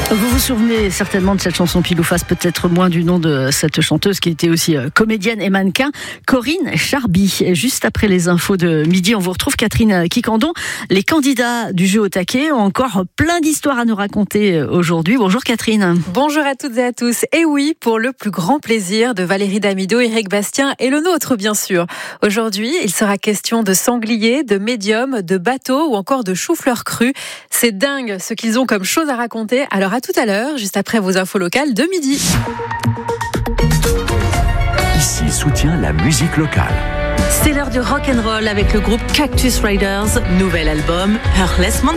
Vous vous souvenez certainement de cette chanson pile ou face, peut-être moins du nom de cette chanteuse qui était aussi comédienne et mannequin, Corinne Charby. Juste après les infos de midi, on vous retrouve Catherine Quicandon. Les candidats du jeu au taquet ont encore plein d'histoires à nous raconter aujourd'hui. Bonjour Catherine. Bonjour à toutes et à tous. Et oui, pour le plus grand plaisir de Valérie Damido, Éric Bastien et le nôtre bien sûr. Aujourd'hui, il sera question de sangliers, de médiums, de bateaux ou encore de choux-fleurs crus. C'est dingue ce qu'ils ont comme choses à raconter. Alors à tout à l'heure, juste après vos infos locales de midi. Ici soutient la musique locale. C'est l'heure du rock'n'roll avec le groupe Cactus Riders. Nouvel album, Heartless Monster.